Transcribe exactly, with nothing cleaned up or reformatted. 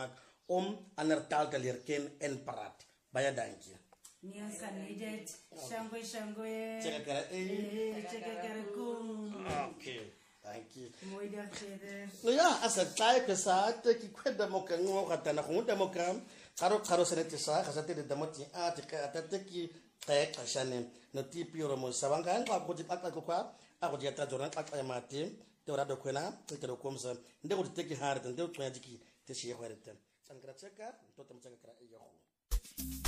maak om aan er taal te leren kennen en praten. Baie dankie. Niels kan niet het. Shango shango. Check kara eh. Check kara kum. Okay. Thank you. Mooi dag verder. Nou ja, als het tijd is, dat ik kwam ook een nog wat dan gewoon democram. Karo karo se nete sa, kasa te de demoti a te ka ta te ki te ka shane no tipi ro mo sabanga an ka ko ti ka ko kwa a ko ti ta joran ka ka mate te ora do kwena te te ko msa nde ko te ki har te nde ko ya jiki te shi ya kwere te sankra cheka to te mchaka kra ya